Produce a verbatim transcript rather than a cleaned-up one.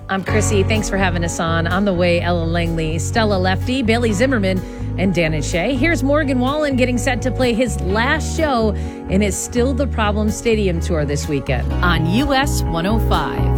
I'm Chrissy. Thanks for having us on. On the way, Ella Langley, Stella Lefty, Bailey Zimmerman, and Dan and Shay. Here's Morgan Wallen getting set to play his last show in his Still the Problem Stadium tour this weekend on U S one oh five.